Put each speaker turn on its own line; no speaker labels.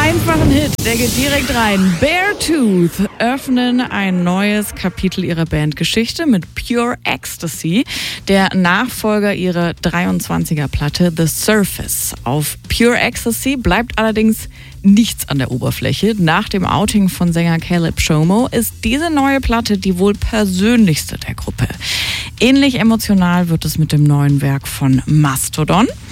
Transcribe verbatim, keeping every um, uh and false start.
Einfach ein Hit, der geht direkt rein. Beartooth öffnen ein neues Kapitel ihrer Bandgeschichte mit Pure Ecstasy, der Nachfolger ihrer dreiundzwanziger Platte The Surface. Auf Pure Ecstasy bleibt allerdings nichts an der Oberfläche. Nach dem Outing von Sänger Caleb Shomo ist diese neue Platte die wohl persönlichste der Gruppe. Ähnlich emotional wird es mit dem neuen Werk von Mastodon.